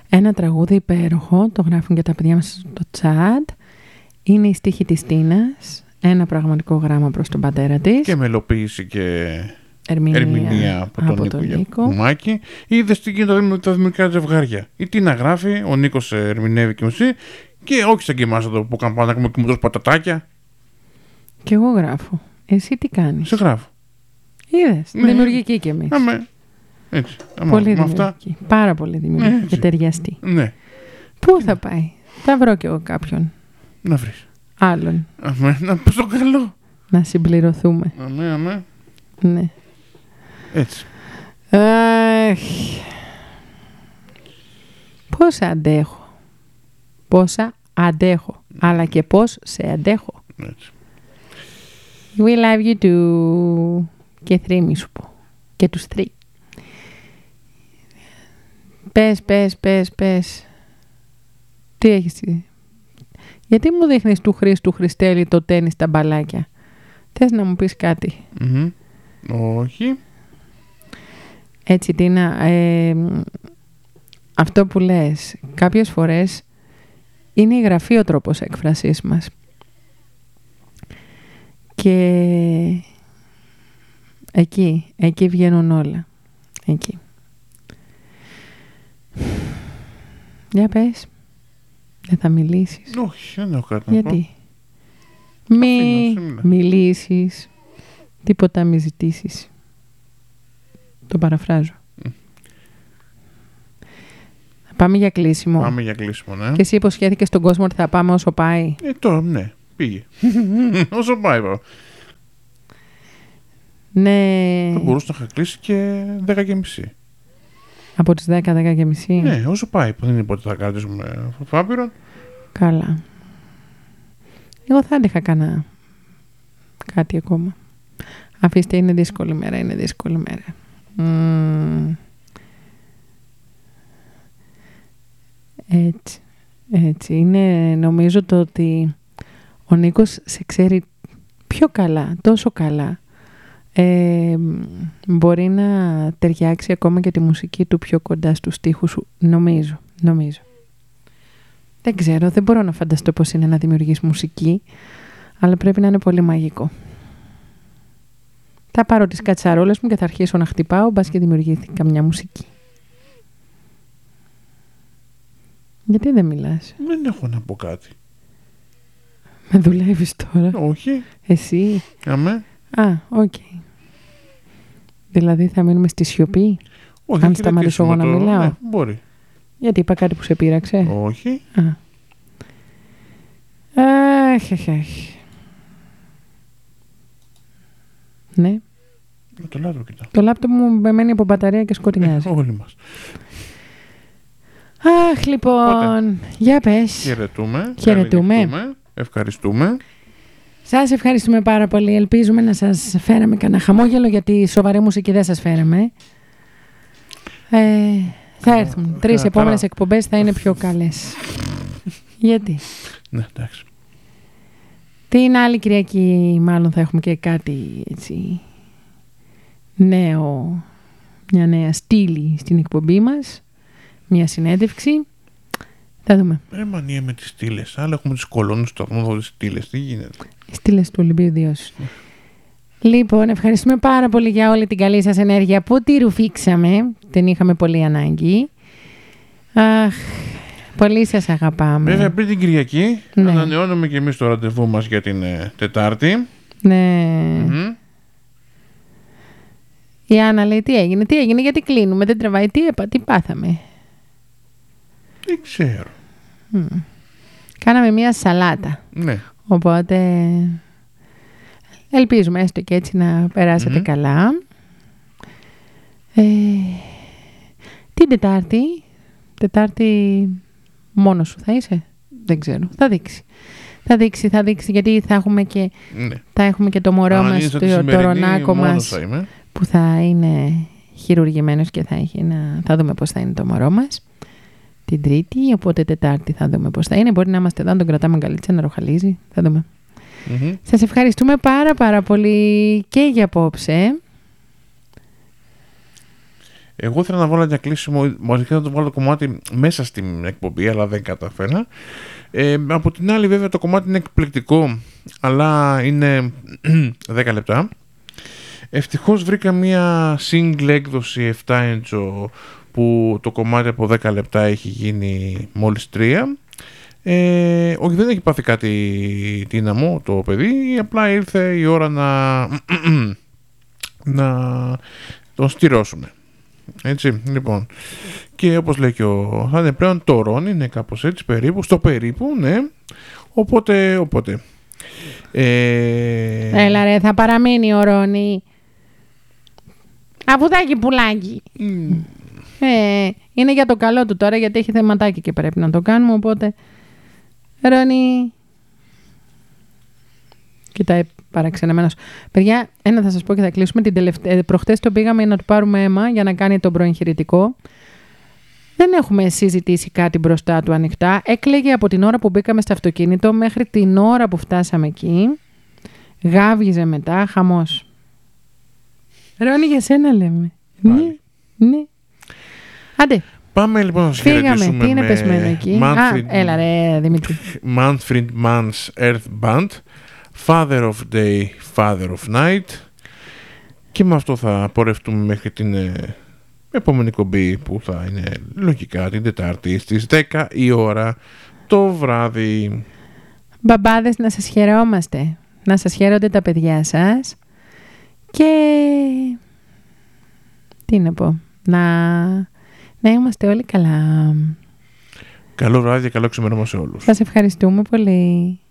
Ένα τραγούδι υπέροχο, το γράφουν και τα παιδιά μας στο chat. Είναι η στίχη της Τίνας, ένα πραγματικό γράμμα προς τον πατέρα της. Και μελοποίηση και ερμηνεία από τον Νίκο Μάκη. Είδες τι γίνεται τα δημιουργικά ζευγάρια. Η Τίνα γράφει, ο Νίκος ερμηνεύει και μουσεί, και όχι σαν και εμάς εδώ που κάνουμε πάνω και μου δώσει πατατάκια. Και εγώ γράφω. Εσύ τι κάνεις? Σε γράφω. Είδες, δημιουργική κι εμείς. Αμέ. Έτσι. Πολύ δημιουργική. Αυτά... Πάρα πολύ δημιουργική και ταιριαστή. Ναι. Πού θα πάει? Θα βρω κι εγώ κάποιον. Να βρεις. Άλλον. Αμέ, να πω στο καλό. Να συμπληρωθούμε. Αμέ. Ναι. Έτσι. Πόσα αντέχω. Αλλά και πώς σε αντέχω. Έτσι. We love you too. Και θρή μη σου πω. Και τους θρή. Πες. Τι έχεις? Γιατί μου δείχνεις του Χρήστου Χριστέλη το τένις στα μπαλάκια? Θες να μου πεις κάτι? Όχι. Έτσι Τίνα, αυτό που λες κάποιες φορές είναι η γραφή ο τρόπος έκφρασής μας. Και εκεί βγαίνουν όλα. Εκεί. Για πες. Δεν θα μιλήσεις? Όχι, δεν έχω κάτι. Γιατί? Μη μιλήσεις. Τίποτα μη ζητήσεις. Το παραφράζω. Πάμε για κλείσιμο. Πάμε για κλείσιμο, ναι. Και εσύ υποσχέθηκες στον κόσμο ότι θα πάμε όσο πάει. Τώρα, ναι. Πήγε. Όσο πάει, πάω. Ναι. Θα μπορούσα να είχα κλείσει και 10:30. Από τις 10:30. Ναι, όσο πάει. Δεν είναι πότε θα κρατήσουμε φάπυρον. Καλά. Εγώ θα άντεχα κάτι ακόμα. Αφήστε, είναι δύσκολη μέρα. Έτσι. Είναι, νομίζω το ότι ο Νίκος σε ξέρει πιο καλά, τόσο καλά. Μπορεί να ταιριάξει ακόμα και τη μουσική του πιο κοντά στους στίχους σου. Νομίζω. Δεν ξέρω, δεν μπορώ να φανταστώ πώς είναι να δημιουργείς μουσική, αλλά πρέπει να είναι πολύ μαγικό. Θα πάρω τις κατσαρόλες μου και θα αρχίσω να χτυπάω, μπας και δημιουργηθεί καμιά μουσική. Γιατί δεν μιλάς? Δεν έχω να πω κάτι. Με δουλεύεις τώρα? Όχι. Εσύ? Αμέ. Οκ. Δηλαδή θα μείνουμε στη σιωπή? Όχι, αν σταματήσω εγώ να μιλάω? Ναι, μπορεί. Γιατί είπα κάτι που σε πείραξε? Όχι. Ναι. Το λάπτοπ κοιτάω. Το λάπτοπ μου μένει από μπαταρία και σκοτεινιάζει. Όλοι μας. Αχ, λοιπόν. Για πες. Χαιρετούμε. Ευχαριστούμε. Σας ευχαριστούμε πάρα πολύ. Ελπίζουμε να σας φέραμε κανένα χαμόγελο, γιατί σοβαρή μουσική δεν σας φέραμε. Θα έρθουν. 3 επόμενες εκπομπές θα είναι πιο καλές. Γιατί? Ναι, εντάξει. Την άλλη Κυριακή μάλλον θα έχουμε και κάτι έτσι νέο, μια νέα στήλη στην εκπομπή μας, μια συνέντευξη. Θα δούμε. Μανία με τις στήλες. Άλλα έχουμε τις κολόνες του σταθμού, τις στήλες. Τι γίνεται? Οι στήλες του Ολυμπίου Διώσου. Λοιπόν, ευχαριστούμε πάρα πολύ για όλη την καλή σας ενέργεια που τη ρουφήξαμε. Την είχαμε πολύ ανάγκη. Αχ, πολύ σας αγαπάμε. Βέβαια, πριν την Κυριακή, ανανεώνουμε και εμείς το ραντεβού μας για την Τετάρτη. Ναι. Η Άννα λέει τι έγινε, γιατί κλείνουμε, δεν τραβάει, τι πάθαμε? Δεν ξέρω. Κάναμε μία σαλάτα. Ναι. Οπότε ελπίζουμε έστω και έτσι να περάσετε καλά. Την Τετάρτη μόνος σου θα είσαι? Δεν ξέρω. Θα δείξει γιατί θα έχουμε και το μωρό μας, το ρονάκο μας που θα είναι χειρουργημένος και θα δούμε πώς θα είναι το μωρό μας την Τρίτη, οπότε Τετάρτη θα δούμε πώς θα είναι. Μπορεί να είμαστε εδώ, να τον κρατάμε αγκαλίτσα, να ροχαλίζει. Θα δούμε. Σας ευχαριστούμε πάρα πολύ και για απόψε. Εγώ ήθελα να βάλω για κλείσιμο, μαζικά να το βάλω το κομμάτι μέσα στην εκπομπή, αλλά δεν καταφέρα. Από την άλλη βέβαια το κομμάτι είναι εκπληκτικό, αλλά είναι 10 λεπτά. Ευτυχώς βρήκα μια single έκδοση 7 inch που το κομμάτι από 10 λεπτά έχει γίνει μόλις 3. Όχι, δεν έχει πάθει κάτι δύναμο το παιδί, απλά ήρθε η ώρα να τον στηρώσουμε. Έτσι, λοιπόν. Και όπως λέει και θα είναι πλέον το Ρον, είναι κάπως έτσι περίπου, στο περίπου, ναι. Οπότε. Έλα ρε, θα παραμείνει ο Ρόνι. Απουδάκι πουλάκι. Είναι για το καλό του τώρα, γιατί έχει θεματάκι και πρέπει να το κάνουμε, οπότε Ρόνι. Κοιτάει παραξενεμένος. Παιδιά, ένα θα σας πω και θα κλείσουμε. Προχτές το πήγαμε να του πάρουμε αίμα για να κάνει τον προεγχειρητικό. Δεν έχουμε συζητήσει κάτι μπροστά του ανοιχτά. Έκλαιγε από την ώρα που μπήκαμε στο αυτοκίνητο μέχρι την ώρα που φτάσαμε εκεί. Γάβγιζε μετά, χαμός. Ρόνι, για σένα λέμε. Ναι. Άντε. Πάμε λοιπόν να σας χαιρετήσουμε. Τι είναι πεσμένο εκεί? Έλα ρε Δημήτρη. Manfred Mann's Earth Band, Father of Day, Father of Night. Και με αυτό θα πορευτούμε μέχρι την επόμενη κομπή που θα είναι λογικά την Τετάρτη στις 10 η ώρα το βράδυ. Μπαμπάδες, να σας χαιρόμαστε. Να σας χαίρονται τα παιδιά σας. Και τι να πω, να είμαστε όλοι καλά. Καλό βράδυ και καλό ξημέρωμα σε όλους. Σας ευχαριστούμε πολύ.